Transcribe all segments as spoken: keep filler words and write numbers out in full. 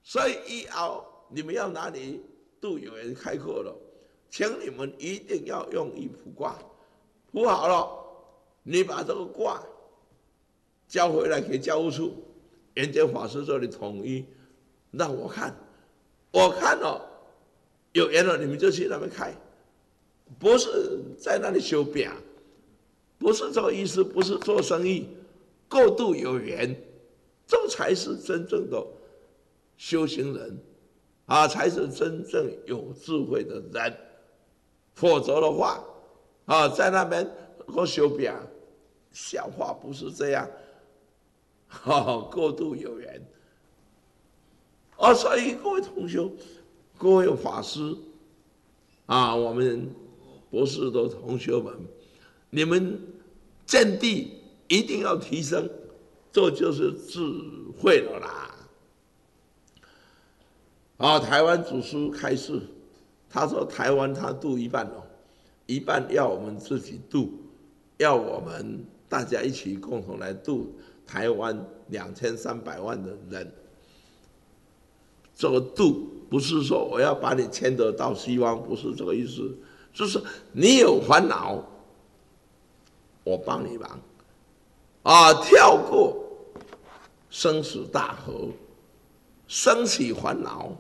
所以以后你们要哪里度有缘开课了，请你们一定要用意卜卦，卜好了，你把这个卦交回来给教务处，圆觉法师这里统一，让我看，我看了有缘了，你们就去那边开，不是在那里修饼，不是这个意思，不是做生意，过度有缘，这才是真正的修行人啊，才是真正有智慧的人。否则的话，啊，在那边我修饼，笑话不是这样，啊，过度有缘。啊，所以各位同学，各位法师，啊，我们博士的同学们，你们见地一定要提升，这就是智慧了啦。啊，台湾祖师开示，他说台湾他度一半了，一半要我们自己度，要我们大家一起共同来度台湾两千三百万的人。这个度不是说我要把你牵得到西方，不是这个意思，就是你有烦恼，我帮你忙，啊，跳过生死大河，升起烦恼，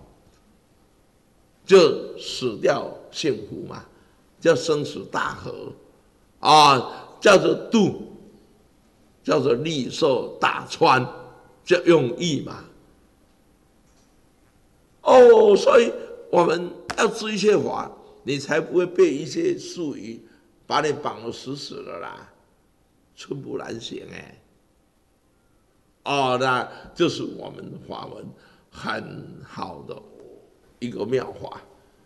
就死掉幸福嘛，叫生死大河，啊，叫做渡，叫做利寿大川，叫用意嘛。哦，所以我们要知一切法，你才不会被一些术语把你绑得死死的啦，寸步难行哎。哦，那就是我们法门很好的一个妙法。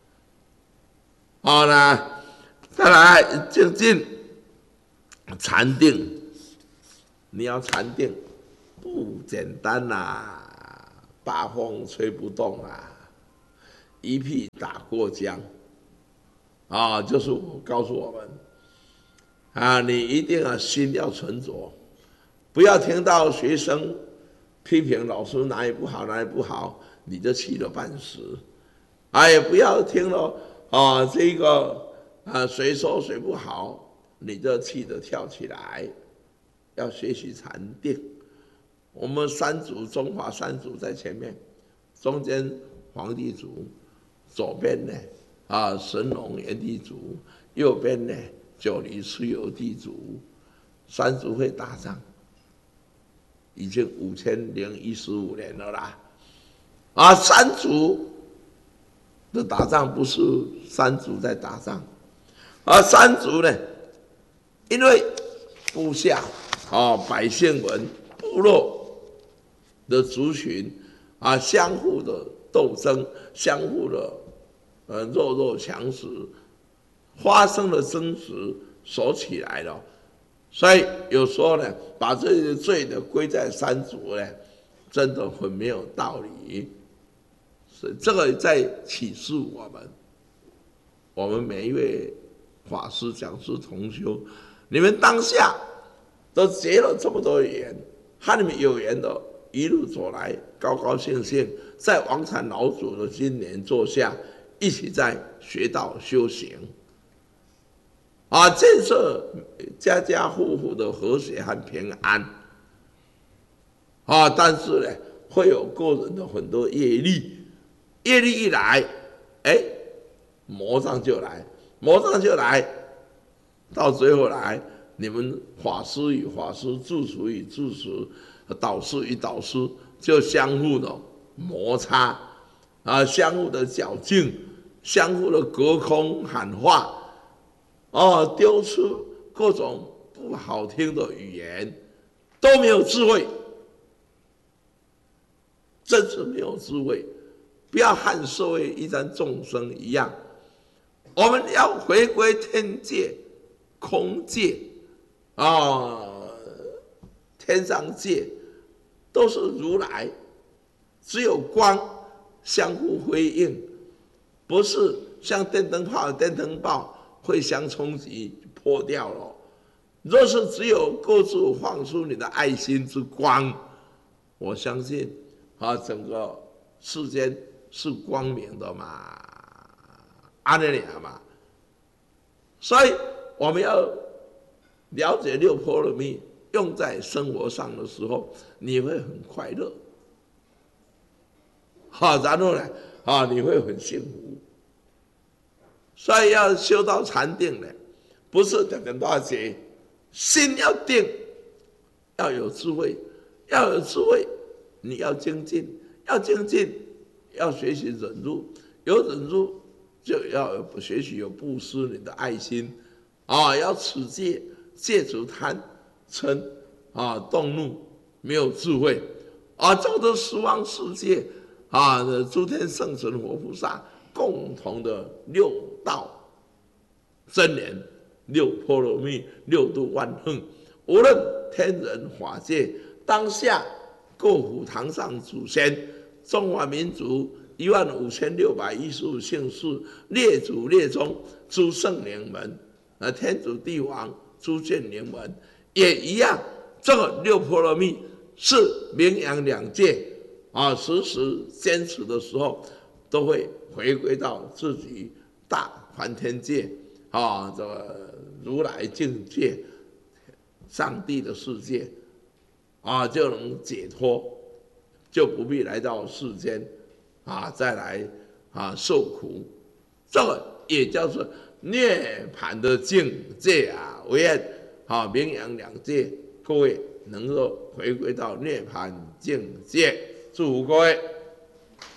好啦，再来精进禅定，你要禅定不简单啦。八风吹不动啊，一屁打过江啊！就是我告诉我们啊，你一定要心要沉着，不要听到学生批评老师哪里不好哪里不好，你就气得半死。啊，也不要听了啊这个啊谁说谁不好，你就气得跳起来。要学习禅定。我们三祖中华三祖在前面，中间皇帝祖，左边呢啊神农炎帝祖，右边呢九黎蚩尤地祖，三祖会打仗，已经五千零一十五年了啦。啊，三祖的打仗不是三祖在打仗，而三祖呢，因为部下啊百姓们部落的族群啊，相互的斗争，相互的呃弱肉强食，发生了争执，锁起来了。所以有时候呢，把这些罪呢归在三族呢，真的很没有道理。所以这个在启示我们，我们每一位法师、讲师、同修，你们当下都结了这么多缘，和你们有缘的。一路走来，高高兴兴，在王禅老祖的金莲座下，一起在学道修行，啊，建设家家户户的和谐和平安，啊，但是呢，会有个人的很多业力，业力一来，哎，魔障就来，魔障就来，到最后来，你们法师与法师，住持与住持。导师与导师就相互的摩擦啊，相互的较劲，相互的隔空喊话，哦，丢出各种不好听的语言，都没有智慧，真是没有智慧。不要和社会一般众生一样，我们要回归天界、空界啊。天上界都是如来，只有光相互辉映，不是像电灯泡、电灯泡会相冲击破掉了。若是只有各自放出你的爱心之光，我相信啊，整个世间是光明的嘛，安尼尔嘛。所以我们要了解六波罗蜜，用在生活上的时候，你会很快乐。好，然后呢，啊，你会很幸福。所以要修到禅定呢，不是讲讲多少节，心要定，要有智慧，要有智慧，你要精进，要精进，要学习忍辱，有忍辱就要有学习有布施你的爱心，啊，要持戒，戒除贪嗔啊动怒，没有智慧，啊，这个十方世界啊，诸天圣神活菩萨共同的六道真言，六波罗蜜，六度万行，无论天人法界，当下各府堂上祖先，中华民族一万五千六百一十五姓氏，列祖列宗诸圣灵们，啊，天主地王诸眷灵们也一样。这个六波罗蜜是名扬两界啊，时时坚持的时候，都会回归到自己大梵天界啊，这个如来境界，上帝的世界啊，就能解脱，就不必来到世间啊，再来啊受苦。这个也叫做涅槃的境界啊，唯愿啊名扬两界，各位能够回归到涅槃境界，祝福各位。